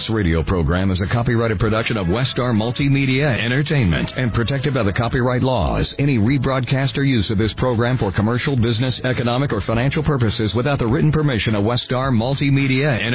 This radio program is a copyrighted production of Westar Multimedia Entertainment and protected by the copyright laws. Any rebroadcast or use of this program for commercial, business, economic, or financial purposes without the written permission of Westar Multimedia Entertainment